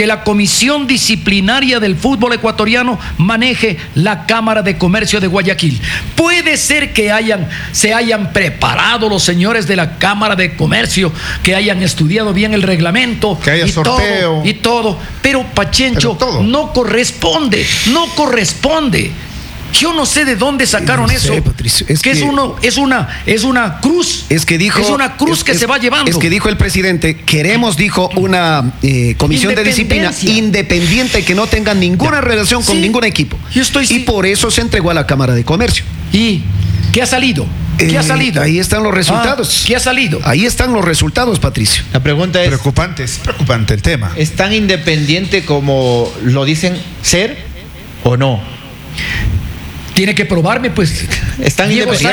que la Comisión Disciplinaria del Fútbol Ecuatoriano maneje la Cámara de Comercio de Guayaquil. Puede ser que se hayan preparado los señores de la Cámara de Comercio, que hayan estudiado bien el reglamento, que haya sorteo y todo, pero Pachencho, no corresponde. Yo no sé de dónde sacaron eso. Patricio, es una cruz. Es que dijo. Es una cruz que se va llevando. Es que dijo el presidente, queremos, dijo, una comisión de disciplina independiente que no tenga ninguna relación con ningún equipo. Y por eso se entregó a la Cámara de Comercio. ¿Y qué ha salido? ¿Qué ha salido? Ahí están los resultados. ¿Qué ha salido? Ahí están los resultados, Patricio. La pregunta es preocupante el tema. ¿Es tan independiente como lo dicen ser o no? Tiene que probarme, pues. ¿Están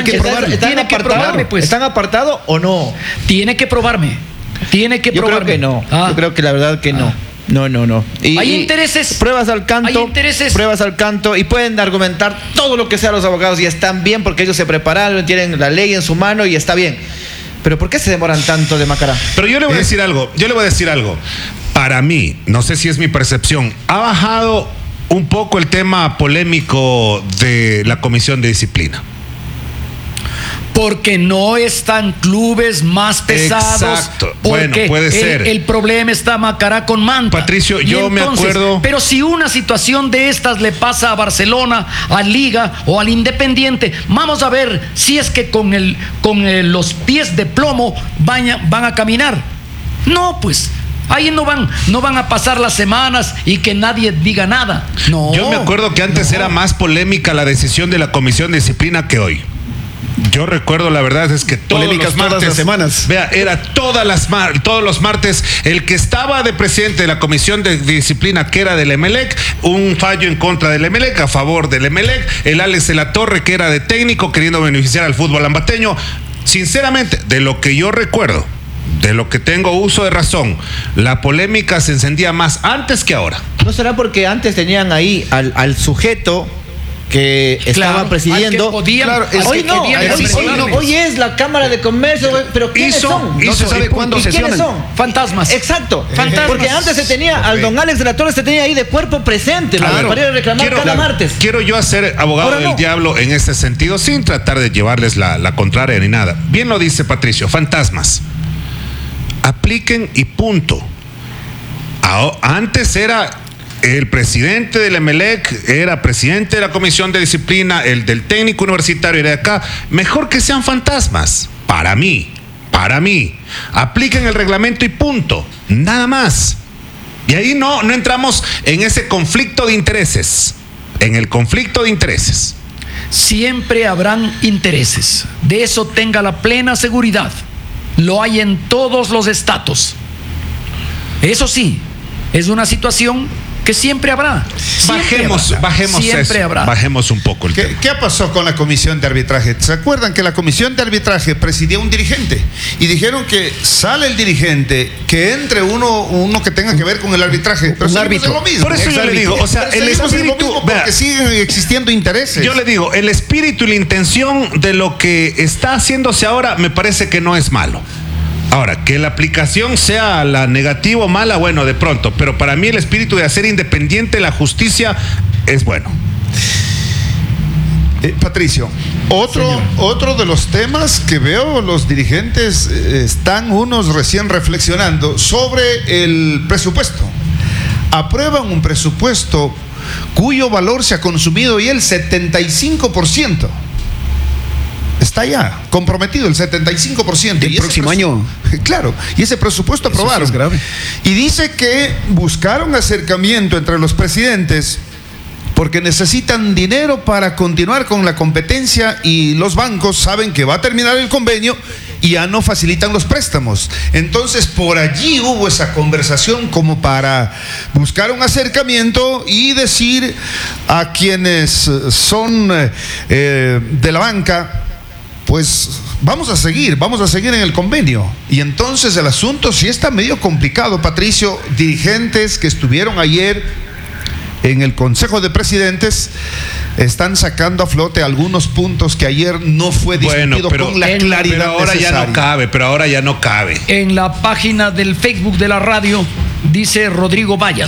apartados o no? Tiene que probarme. Yo creo que no. Yo creo que la verdad que no. No. Hay intereses. Pruebas al canto y pueden argumentar todo lo que sea los abogados y están bien porque ellos se prepararon, tienen la ley en su mano y está bien. Pero ¿por qué se demoran tanto de Macará? Pero yo le voy a decir algo. Para mí, no sé si es mi percepción, ha bajado un poco el tema polémico de la Comisión de Disciplina. Porque no están clubes más pesados. Exacto. Bueno, puede ser. El problema está Macará con Manta. Patricio, me acuerdo. Pero si una situación de estas le pasa a Barcelona, a Liga o al Independiente, vamos a ver si es que con los pies de plomo van a caminar. No, pues. Ahí no van a pasar las semanas y que nadie diga nada. No. Yo me acuerdo que antes era más polémica la decisión de la Comisión de Disciplina que hoy. Yo recuerdo, la verdad es que todos los martes, todas las semanas. Vea, era todos los martes el que estaba de presidente de la Comisión de Disciplina, que era del Emelec, un fallo en contra del Emelec, a favor del Emelec, el Alex de la Torre, que era de técnico, queriendo beneficiar al fútbol ambateño. Sinceramente, de lo que yo recuerdo, de lo que tengo uso de razón, la polémica se encendía más antes que ahora. ¿No será porque antes tenían ahí al sujeto que estaba presidiendo? Hoy es la Cámara de Comercio, pero ¿quiénes son? No se sabe cuándo sesionan. ¿Quiénes son? Fantasmas. Exacto. Fantasmas. Porque antes se tenía al don Alex de la Torre, se tenía ahí de cuerpo presente, para ir a reclamar cada martes. Quiero yo hacer abogado del diablo en este sentido, sin tratar de llevarles la contraria ni nada. Bien lo dice Patricio, fantasmas. Apliquen y punto. Antes era el presidente del Emelec, era presidente de la Comisión de Disciplina, el del técnico universitario era de acá. Mejor que sean fantasmas, para mí. Apliquen el reglamento y punto, nada más. Y ahí no entramos en ese conflicto de intereses. Siempre habrán intereses, de eso tenga la plena seguridad. Lo hay en todos los estatus. Eso sí, es una situación que siempre habrá. Bajemos un poco el tema. ¿Qué pasó con la comisión de arbitraje? ¿Se acuerdan que la comisión de arbitraje presidía un dirigente? Y dijeron que sale el dirigente, que entre uno que tenga que ver con el arbitraje. Pero un árbitro. Lo mismo. Por eso yo le digo, o sea, el espíritu, porque siguen existiendo intereses. Yo le digo, el espíritu y la intención de lo que está haciéndose ahora me parece que no es malo. Ahora, que la aplicación sea la negativa o mala, bueno, de pronto, pero para mí el espíritu de hacer independiente la justicia es bueno. Patricio, otro de los temas que veo los dirigentes están unos recién reflexionando sobre el presupuesto. Aprueban un presupuesto cuyo valor se ha consumido y el 75%. Está ya comprometido el 75%. El próximo año. Claro, y ese presupuesto aprobaron. Sí es grave. Y dice que buscaron acercamiento entre los presidentes porque necesitan dinero para continuar con la competencia y los bancos saben que va a terminar el convenio y ya no facilitan los préstamos. Entonces por allí hubo esa conversación como para buscar un acercamiento y decir a quienes son de la banca, pues vamos a seguir en el convenio. Y entonces el asunto sí está medio complicado, Patricio. Dirigentes que estuvieron ayer en el Consejo de Presidentes están sacando a flote algunos puntos que ayer no fue discutido con la claridad pero ahora necesaria. Ahora ya no cabe. En la página del Facebook de la radio dice Rodrigo Vallas.